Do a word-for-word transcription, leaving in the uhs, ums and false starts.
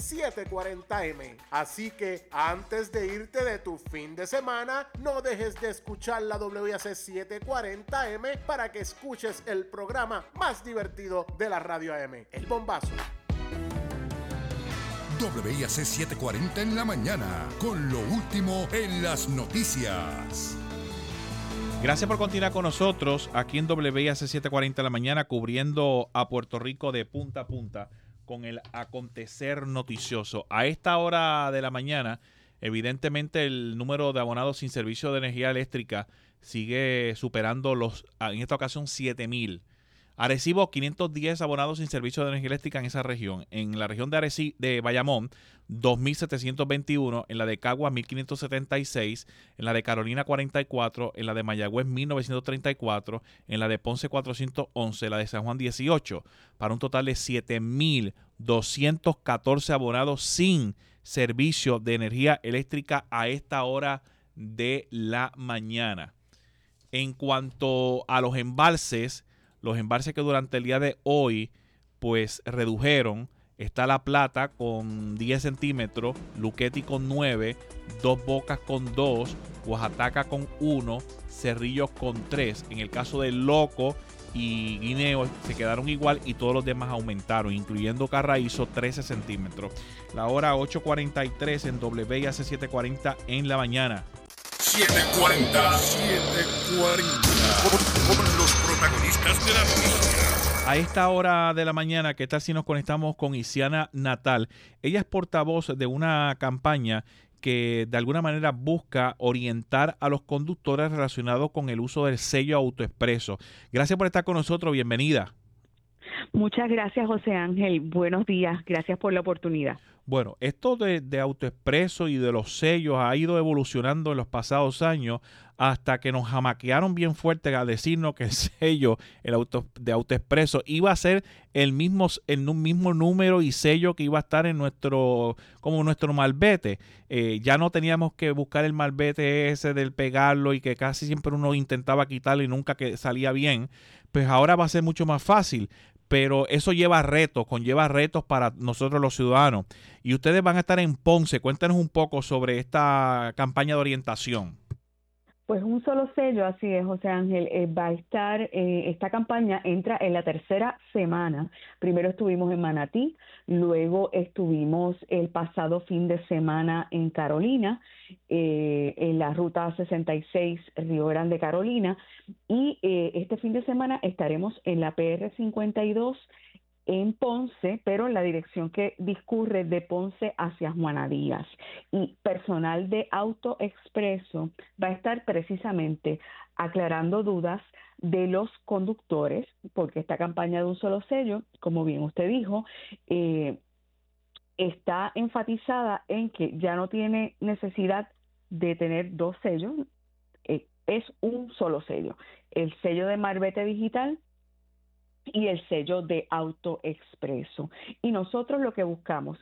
setecientos cuarenta eme. Así que antes de irte de tu fin de semana, no dejes de escuchar la W I A C setecientos cuarenta eme para que escuches el programa más divertido de la radio A M, El Bombazo. W I A C setecientos cuarenta en la mañana, con lo último en las noticias. Gracias por continuar con nosotros aquí en W I A C setecientos cuarenta en la mañana, cubriendo a Puerto Rico de punta a punta con el acontecer noticioso. A esta hora de la mañana, evidentemente el número de abonados sin servicio de energía eléctrica sigue superando los, en esta ocasión, siete mil. Arecibo, quinientos diez abonados sin servicio de energía eléctrica en esa región. En la región de Arecibo, de Bayamón, dos mil setecientos veintiuno. En la de Cagua, mil quinientos setenta y seis. En la de Carolina, cuarenta y cuatro. En la de Mayagüez, mil novecientos treinta y cuatro. En la de Ponce, cuatrocientos once. La de San Juan, dieciocho. Para un total de siete mil doscientos catorce abonados sin servicio de energía eléctrica a esta hora de la mañana. En cuanto a los embalses, los embalses que durante el día de hoy pues redujeron, está La Plata con diez centímetros, Luquetti con nueve, Dos Bocas con dos, Oaxaca con uno, Cerrillos con tres. En el caso de Loco y Guineo se quedaron igual y todos los demás aumentaron, incluyendo Carraízo, trece centímetros. La hora ocho cuarenta y tres en W I A C setecientos cuarenta en la mañana. setecientos cuarenta, setecientos cuarenta, con los protagonistas de la noticia. A esta hora de la mañana, ¿qué tal si nos conectamos con Isiana Natal? Ella es portavoz de una campaña que de alguna manera busca orientar a los conductores relacionados con el uso del sello AutoExpreso. Gracias por estar con nosotros, bienvenida. Muchas gracias, José Ángel. Buenos días, gracias por la oportunidad. Bueno, esto de, de AutoExpreso y de los sellos ha ido evolucionando en los pasados años hasta que nos jamaquearon bien fuerte a decirnos que el sello el auto, de AutoExpreso iba a ser el mismo, en un mismo número y sello que iba a estar en nuestro, como nuestro malvete. Eh, ya no teníamos que buscar el malvete ese del pegarlo y que casi siempre uno intentaba quitarlo y nunca que salía bien. Pues ahora va a ser mucho más fácil. Pero eso lleva retos, conlleva retos para nosotros los ciudadanos. Y ustedes van a estar en Ponce. Cuéntanos un poco sobre esta campaña de orientación. Pues un solo sello, así es, José Ángel. Eh, va a estar, eh, esta campaña entra en la tercera semana. Primero estuvimos en Manatí, luego estuvimos el pasado fin de semana en Carolina, eh, en la ruta sesenta y seis Río Grande, Carolina, y eh, este fin de semana estaremos en la P R cincuenta y dos en Ponce, pero en la dirección que discurre de Ponce hacia Juana Díaz. Y personal de AutoExpreso va a estar precisamente aclarando dudas de los conductores, porque esta campaña de un solo sello, como bien usted dijo, eh, está enfatizada en que ya no tiene necesidad de tener dos sellos, eh, es un solo sello. El sello de Marbete Digital y el sello de AutoExpreso. Y nosotros lo que buscamos